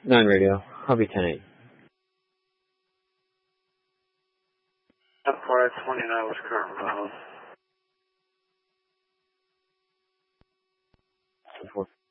9 radio. Copy 10-8. Flight 29 was current valve.